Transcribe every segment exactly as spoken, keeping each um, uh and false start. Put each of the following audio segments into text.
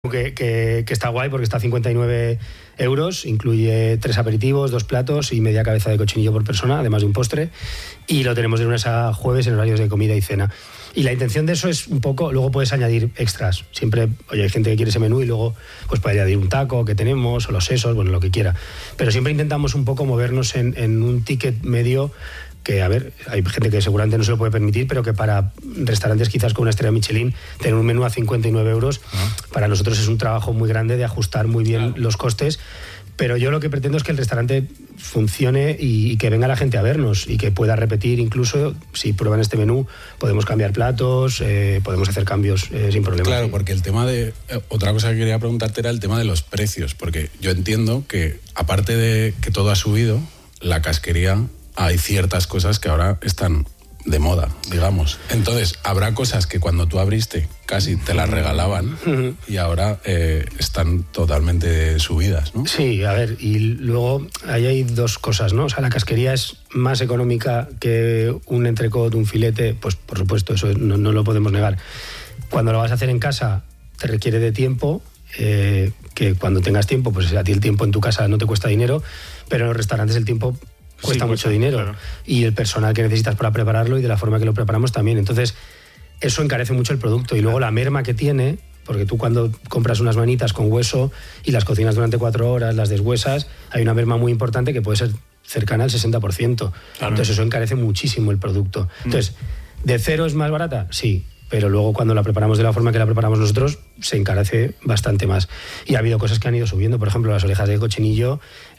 Que, que, que está guay porque está a cincuenta y nueve euros, incluye tres aperitivos, dos platos y media cabeza de cochinillo por persona, además de un postre, y lo tenemos de lunes a jueves en horarios de comida y cena. Y la intención de eso es un poco, luego puedes añadir extras. Siempre, oye, hay gente que quiere ese menú y luego pues puede añadir un taco que tenemos o los sesos, bueno, lo que quiera. Pero siempre intentamos un poco movernos en, en un ticket medio que, a ver, hay gente que seguramente no se lo puede permitir, pero que para restaurantes quizás con una estrella Michelin, tener un menú a cincuenta y nueve euros, uh-huh. para nosotros es un trabajo muy grande de ajustar muy bien claro. los costes. Pero yo lo que pretendo es que el restaurante funcione y, y que venga la gente a vernos y que pueda repetir. Incluso si prueban este menú, podemos cambiar platos, eh, podemos hacer cambios eh, sin problema. Claro, porque el tema de... Eh, otra cosa que quería preguntarte era el tema de los precios, porque yo entiendo que, aparte de que todo ha subido, la casquería, hay ciertas cosas que ahora están de moda, digamos. Entonces, habrá cosas que cuando tú abriste casi te las regalaban uh-huh. y ahora eh, están totalmente subidas, ¿no? Sí, a ver, y luego ahí hay dos cosas, ¿no? O sea, la casquería es más económica que un entrecot, un filete, pues por supuesto, eso no, no lo podemos negar. Cuando lo vas a hacer en casa te requiere de tiempo, eh, que cuando tengas tiempo, pues a ti el tiempo en tu casa no te cuesta dinero, pero en los restaurantes el tiempo cuesta sí, mucho cuesta, dinero claro. y el personal que necesitas para prepararlo y de la forma que lo preparamos también. Entonces, eso encarece mucho el producto. Y luego la merma que tiene, porque tú cuando compras unas manitas con hueso y las cocinas durante cuatro horas, las deshuesas, hay una merma muy importante que puede ser cercana al sesenta por ciento. Claro. Entonces, eso encarece muchísimo el producto. Entonces, ¿de cero es más barata? Sí. Pero luego cuando la preparamos de la forma que la preparamos nosotros, se encarece bastante más. Y ha habido cosas que han ido subiendo. Por ejemplo, las orejas de cochinillo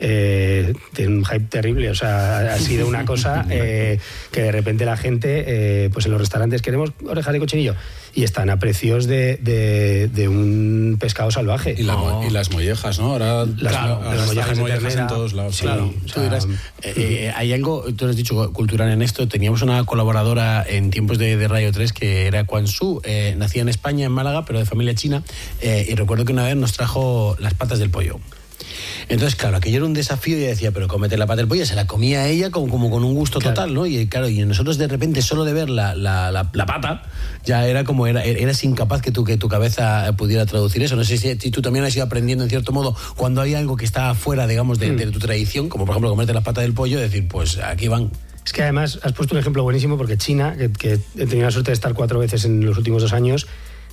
eh, tienen un hype terrible. O sea, ha sido una cosa eh, que de repente la gente, eh, pues en los restaurantes queremos orejas de cochinillo y están a precios de, de, de un pescado salvaje. Y, la, oh. y las mollejas, ¿no? Ahora las, claro, las, las mollejas, mollejas en todos lados. Sí, claro. O sea, tú dirás, eh, eh, hay algo, tú has dicho cultural en esto. Teníamos una colaboradora en tiempos de, de Radio tres que era Su, eh, nacía en España, en Málaga, pero de familia china, eh, y recuerdo que una vez nos trajo las patas del pollo. Entonces, claro, aquello era un desafío y ella decía, pero cómete la pata del pollo, se la comía ella como, como con un gusto claro. total, ¿no? Y claro, y nosotros de repente solo de ver la, la, la, la pata, ya era como, era, eras incapaz que tu, que tu cabeza pudiera traducir eso. No sé si, si tú también has ido aprendiendo en cierto modo, cuando hay algo que está fuera, digamos, de, mm. de tu tradición, como por ejemplo comerte la pata del pollo, decir, pues aquí van. Es que además has puesto un ejemplo buenísimo porque China, que, que he tenido la suerte de estar cuatro veces en los últimos dos años,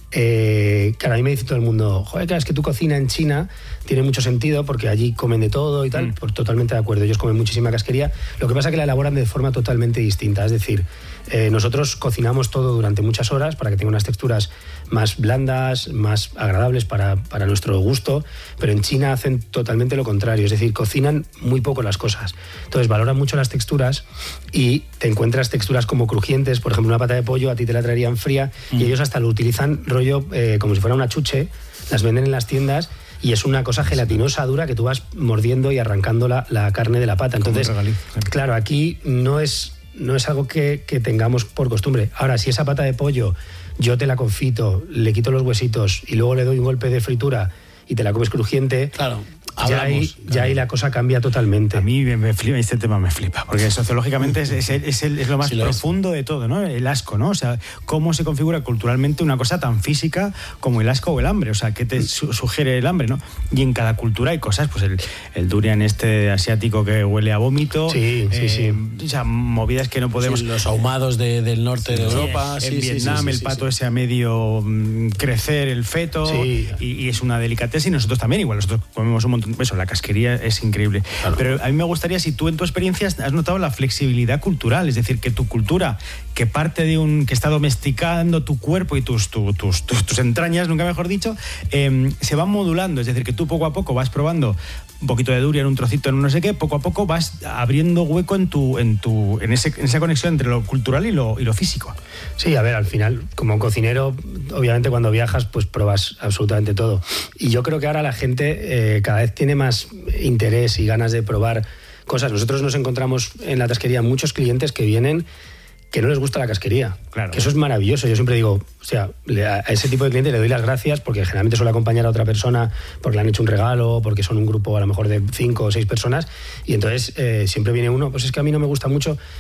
eh, claro, a mí me dice todo el mundo, joder, claro, es que tu cocina en China tiene mucho sentido porque allí comen de todo y tal, mm. pues totalmente de acuerdo, ellos comen muchísima casquería, lo que pasa es que la elaboran de forma totalmente distinta, es decir, eh, nosotros cocinamos todo durante muchas horas para que tenga unas texturas más blandas, más agradables para, para nuestro gusto, pero en China hacen totalmente lo contrario, es decir, cocinan muy poco las cosas, entonces valoran mucho las texturas y te encuentras texturas como crujientes, por ejemplo una pata de pollo a ti te la traerían fría mm. y ellos hasta lo utilizan rollo eh, como si fuera una chuche, las venden en las tiendas y es una cosa gelatinosa, dura, que tú vas mordiendo y arrancando la, la carne de la pata. Entonces, claro, aquí no es, no es algo que, que tengamos por costumbre. Ahora, si esa pata de pollo yo te la confito, le quito los huesitos y luego le doy un golpe de fritura y te la comes crujiente, claro. Ya ahí, claro. ya ahí la cosa cambia totalmente. A mí me, me flipa, este tema me flipa, porque sociológicamente es, es, es, el, es lo más sí lo profundo es. de todo, ¿no? El asco, ¿no? O sea, cómo se configura culturalmente una cosa tan física como el asco o el hambre, o sea, qué te su, sugiere el hambre, ¿no? Y en cada cultura hay cosas, pues el, el durian este asiático que huele a vómito, sí, sí, eh, sí. O sea, movidas que no podemos... Sí, los ahumados de, del norte sí, de Europa. En sí, Vietnam sí, sí, el sí, pato sí. ese a medio mm, crecer, el feto, sí. y, y es una delicateza y nosotros también, igual, nosotros comemos un montón, eso, la casquería es increíble. Claro. Pero a mí me gustaría, si tú en tu experiencia has notado la flexibilidad cultural, es decir, que tu cultura, que parte de un... que está domesticando tu cuerpo y tus, tu, tus, tus, tus entrañas, nunca mejor dicho, eh, se van modulando, es decir, que tú poco a poco vas probando un poquito de durian, un trocito en un no sé qué, poco a poco vas abriendo hueco en tu en tu en, ese, en esa conexión entre lo cultural y lo, y lo físico. Sí, a ver, al final, como cocinero, obviamente cuando viajas, pues pruebas absolutamente todo. Y yo creo que ahora la gente eh, cada vez tiene más interés y ganas de probar cosas. Nosotros nos encontramos en la tasquería muchos clientes que vienen que no les gusta la casquería, claro. Que eso es maravilloso. Yo siempre digo, o sea, a ese tipo de cliente le doy las gracias porque generalmente suele acompañar a otra persona porque le han hecho un regalo, porque son un grupo a lo mejor de cinco o seis personas y entonces eh, siempre viene uno, pues es que a mí no me gusta mucho.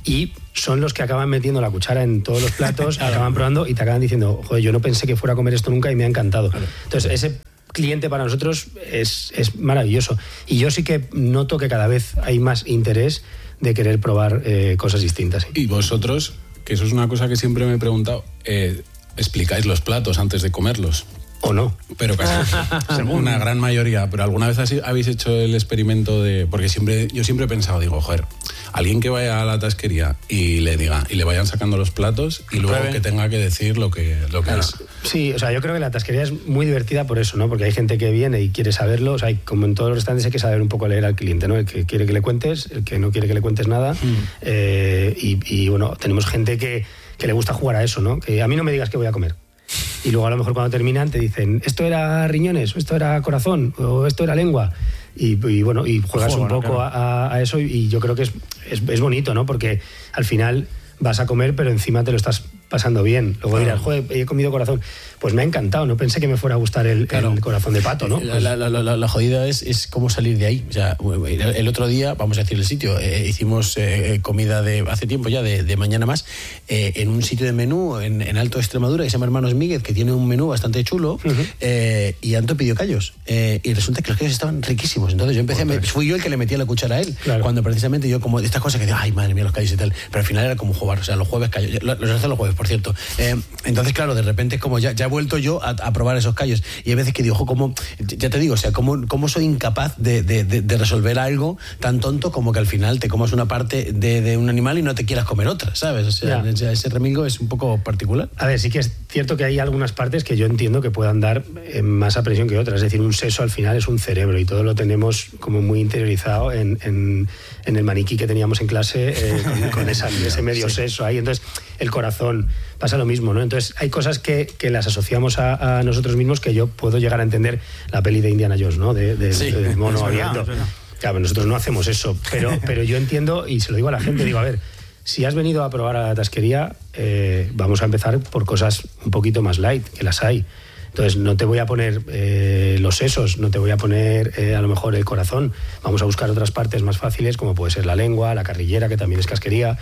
y son los que acaban metiendo la cuchara en todos los platos, acaban probando y te acaban diciendo, joder, yo no pensé que fuera a comer esto nunca y me ha encantado. Claro. Entonces, ese cliente para nosotros es, es maravilloso. Y yo sí que noto que cada vez hay más interés de querer probar eh, cosas distintas. Y vosotros, que eso es una cosa que siempre me he preguntado, eh, ¿explicáis los platos antes de comerlos? ¿O no? Pero casi una gran mayoría. Pero alguna vez así habéis hecho el experimento de... Porque siempre yo siempre he pensado, digo, joder, alguien que vaya a la tasquería y le diga y le vayan sacando los platos y luego Prueben. que tenga que decir lo que, lo que claro. es. Sí, o sea, yo creo que la tasquería es muy divertida por eso, ¿no? Porque hay gente que viene y quiere saberlo. O sea, hay, como en todos los restaurantes hay que saber un poco leer al cliente, ¿no? El que quiere que le cuentes, el que no quiere que le cuentes nada. Mm. Eh, y, y bueno, tenemos gente que, que le gusta jugar a eso, ¿no? Que a mí no me digas qué voy a comer. Y luego a lo mejor cuando terminan te dicen, esto era riñones, o esto era corazón, o esto era lengua. Y, y bueno, y juegas Juego, un poco claro. a, a eso y, y yo creo que es, es, es bonito, ¿no? Porque al final vas a comer, pero encima te lo estás pasando bien. Luego dirás, joder, he comido corazón. Pues me ha encantado, no pensé que me fuera a gustar el, claro. el corazón de pato, ¿no? La, la, la, la, la jodida es, es cómo salir de ahí. O sea, el otro día, vamos a decir el sitio, eh, hicimos eh, comida de hace tiempo ya, de, de mañana más, eh, en un sitio de menú en, en Alto Extremadura que se llama Hermanos Míguez, que tiene un menú bastante chulo, uh-huh. eh, y Anto pidió callos. Eh, y resulta que los callos estaban riquísimos. Entonces yo empecé, me, fui yo el que le metía la cuchara a él, claro. cuando precisamente yo como estas cosas que digo, ay, madre mía, los callos y tal, pero al final era como jugar, o sea, los jueves callos, los hacen los jueves, por cierto. Eh, entonces, claro, de repente es como ya, ya he vuelto yo a, a probar esos callos. Y hay veces que digo, ojo, cómo, ya te digo, o sea, cómo, cómo soy incapaz de, de, de, de resolver algo tan tonto como que al final te comas una parte de, de un animal y no te quieras comer otra, ¿sabes? O sea, yeah. ese remilgo es un poco particular. A ver, sí que es cierto que hay algunas partes que yo entiendo que puedan dar eh, más a presión que otras. Es decir, un seso al final es un cerebro y todo lo tenemos como muy interiorizado en, en, en el maniquí que teníamos en clase eh, con, con esa, ese medio sí. seso ahí. Entonces, el corazón pasa lo mismo, ¿no? Entonces, hay cosas que, que las asociamos a, a nosotros mismos que yo puedo llegar a entender la peli de Indiana Jones, ¿no? De, de, sí. de mono abierto. Claro, nosotros no hacemos eso, pero, pero yo entiendo y se lo digo a la gente, digo, a ver, si has venido a probar a la tasquería, eh, vamos a empezar por cosas un poquito más light, que las hay. Entonces, no te voy a poner eh, los sesos, no te voy a poner eh, a lo mejor el corazón. Vamos a buscar otras partes más fáciles, como puede ser la lengua, la carrillera, que también es casquería,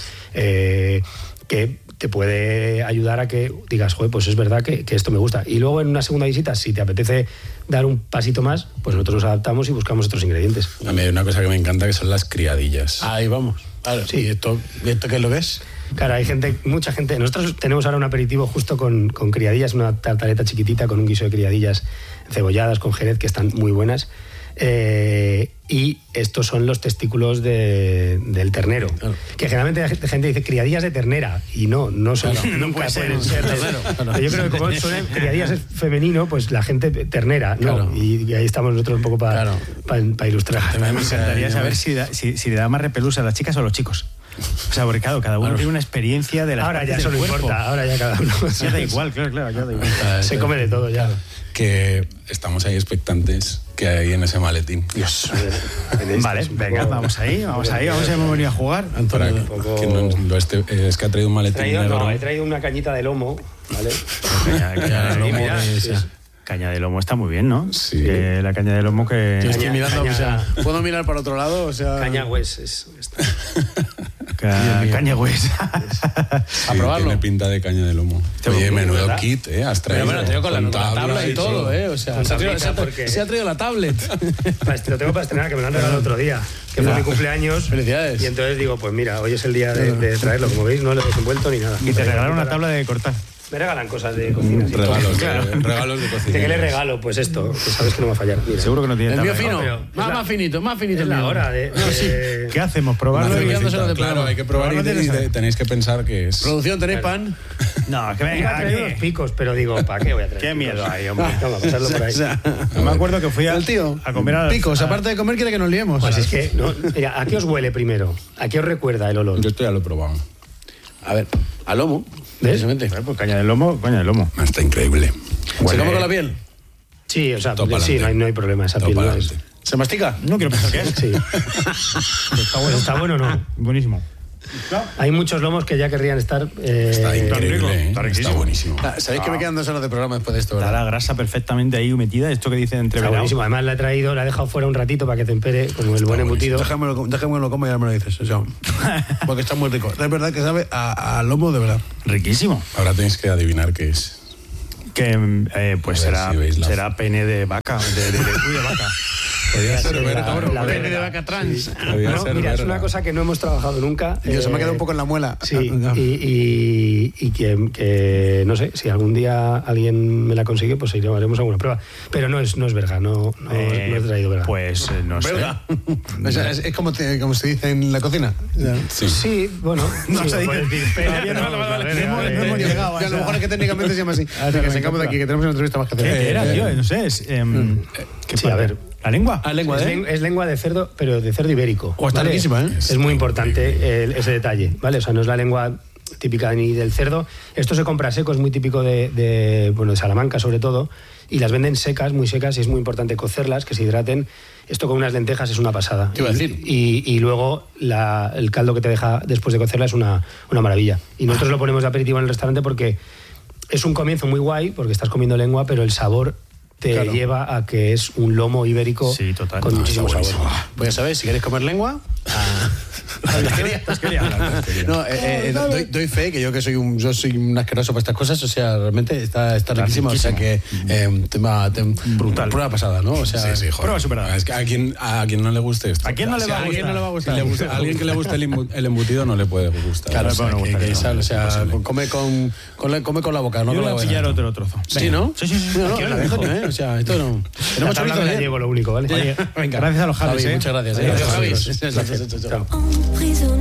eh, que te puede ayudar a que digas, joder, pues es verdad que, que esto me gusta. Y luego en una segunda visita, si te apetece dar un pasito más, pues nosotros nos adaptamos y buscamos otros ingredientes. A mí hay una cosa que me encanta, que son las criadillas. Ahí vamos. Claro, sí. ¿Y esto, ¿y esto qué es lo que es? Claro, hay gente, mucha gente. Nosotros tenemos ahora un aperitivo justo con, con criadillas, una tartaleta chiquitita con un guiso de criadillas cebolladas con jerez que están muy buenas. Eh, y estos son los testículos de, del ternero, claro. Que generalmente la gente dice criadillas de ternera y no, no son, claro, nunca no puede pueden ser, ser claro, claro. Yo creo que como suena criadillas es femenino, pues la gente ternera, claro. ¿no? Y, y ahí estamos nosotros un poco para claro. pa, pa ilustrar. Me encantaría saber si, da, si, si le da más repelús a las chicas o a los chicos. O sea, porque claro, cada uno bueno, tiene una experiencia de la ahora ya eso no importa, ahora ya cada uno. Ya da igual, claro, claro, ya da igual. Se come de todo ya. Que estamos ahí expectantes que hay en ese maletín. Dios. Vale, venga, vamos ahí, vamos ahí, vamos a hemos venido a jugar. Antonio, que, poco... que no, lo este, es que ha traído un maletín traído, negro. No, he traído una cañita de lomo, ¿vale? Caña, caña de lomo, mira, es, es, caña de lomo está muy bien, ¿no? Sí. Que la caña de lomo que... Yo estoy caña, mirando, caña, o sea, ¿puedo mirar para otro lado? O sea... Caña Hues es... Ca caña Hues. A probarlo. Tiene pinta de caña de lomo. Oye, menudo ¿verdad? Kit, ¿eh? Has traído. Pero bueno, te digo con, con la, tabla, tabla y todo, sí. ¿eh? O sea, se ha, traído, se, ha traído, se ha traído la tablet. Lo tengo para estrenar, que me lo han regalado otro día. Que fue mi cumpleaños. Felicidades. Y entonces digo, pues mira, hoy es el día de, de traerlo. Como veis, no lo he desenvuelto ni nada. Y te regalaron una tabla de cortar. Me regalan cosas de cocina. Sí, regalos, claro. de, regalos de cocina. ¿Qué le regalo? Pues esto, que sabes que no va a fallar. Mira. Seguro que no tiene el tabla. mío fino, no, más, la, más finito, más finito. Es la hora de... No, sí. de... ¿Qué hacemos? ¿Probarlo? Y de claro, hay que probar y, y de, tenéis que pensar que es... Producción, ¿tenéis claro. pan? No, es que venga, a traer unos picos, pero digo, ¿para qué voy a traer? Qué miedo hay, hombre. Vamos a pasarlo por ahí. O sea, no me acuerdo que fui a, el tío, a comer a... Picos, a... aparte de comer, quiere que nos liemos. Pues es que, no, mira, ¿a qué os huele primero? ¿A qué os recuerda el olor? Yo esto ya lo he probado. A ver, a lomo, precisamente. Pues caña de lomo, caña de lomo. Está increíble. ¿Se come con la piel? Sí, o sea, sí, no hay, no hay problema. Esa piel no es... ¿Se mastica? No quiero pensar qué es. Sí. ¿Está bueno? ¿Está bueno o no? Buenísimo. Hay muchos lomos que ya querrían estar... Eh, Está increíble, está ¿eh? riquísimo. Está buenísimo. Ah, ¿Sabéis que me quedan dos horas de programa después de esto, Está verdad? la grasa perfectamente ahí metida, esto que dicen Está entreverado. buenísimo. Además la he traído, la he dejado fuera un ratito para que tempere, como el buen embutido. Déjamelo, déjamelo como y ya me lo dices. O sea, porque está muy rico. Es verdad que sabe a, a lomo de verdad. Riquísimo. Ahora tenéis que adivinar qué es. Que eh, pues A ver será, si veis la- será pene de vaca, de, de, de, uy, de vaca. Podría ser la- verga, bro. la Pene verga. de vaca trans. Podría No, ser mira, es verga. una cosa que no hemos trabajado nunca. Dios, se me ha eh, quedado un poco en la muela. Sí, Ah, y, y, y que, que, no sé, si algún día alguien me la consigue, pues haremos alguna prueba. Pero no es, no es verga, no, no, Eh, no he traído verga. Pues eh, no sé. ¿Verdad? O sea, es, es como, te- como se dice en la cocina. Sí. Sí, bueno. No sí, se puedes dice. decir, pero Todavía no, vamos vale, a vale, ver, no a hemos- ver, no hemos eh, llegado. Que a lo o sea. mejor es que técnicamente se llama así. Ah, Así que me sacamos de encanta. aquí, que tenemos una entrevista más que hacer. ¿Qué era, tío? No sé. Es, em, ¿qué Sí, a parte? ver. ¿La lengua? Ah, lengua es, de... len- es lengua de cerdo, pero de cerdo ibérico. Oh, está riquísima, ¿eh? Es muy importante el- ese detalle, ¿vale? O sea, no es la lengua típica ni del cerdo. Esto se compra seco, es muy típico de, de, bueno, de Salamanca sobre todo, y las venden secas, muy secas, y es muy importante cocerlas, que se hidraten. Esto con unas lentejas es una pasada. Te iba a Y- decir. Y, y luego la- el caldo que te deja después de cocerla es una, una maravilla. Y nosotros lo ponemos de aperitivo en el restaurante porque es un comienzo muy guay, porque estás comiendo lengua, pero el sabor te Claro. lleva a que es un lomo ibérico Sí, total. con No, muchísimo Está sabor. buenísimo. Pues ya sabéis, si queréis comer lengua... No, eh, eh, doy, doy fe que yo que soy un yo soy un asqueroso para estas cosas, o sea, realmente está, está riquísimo, o sea que eh, tema, tem- Brutal. prueba pasada, ¿no? O sea, Sí, sí, joder. Prueba superada. Es que a quien, a quien no le guste esto. ¿A quién no le Si va a alguien gustar? no le va a gustar. Si le gusta- a alguien que le guste el, embu- el embutido no le puede gustar. Claro, O sea, bueno, que- que- que que- sal, o sea, imposible. come con, con la, come con la boca, no Yo con la voy a boca. pillar otro trozo. Sí, ¿no? Sí, sí, sí. No, no, Aquí os la no, dejo. Antonio, ¿eh? O sea, esto no. La Tenemos tabla chorizo me la ayer. llevo, lo único, ¿vale? Oye, Venga. gracias a los Javis, Javi, ¿eh? muchas gracias. ¿eh? Adiós, Adiós, Javis. Javis. Gracias. Chao. Emprisonné